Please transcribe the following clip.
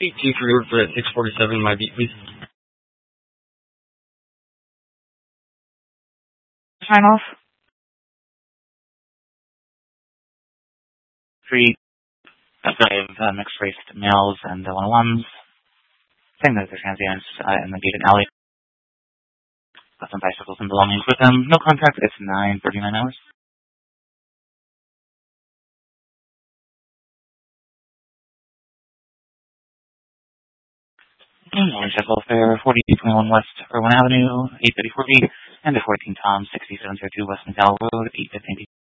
18 for Liverpool at 647, my beat, please. Sign off. 3 mixed race males and 101s. Same as the transients in the gated alley. Got some bicycles and belongings with them. No contact. It's 9:39 hours. Orange Sheffield Fair, 4221 West Irwin Avenue, 834B, and the 14 Tom, 6702 West McDowell Road, 815B.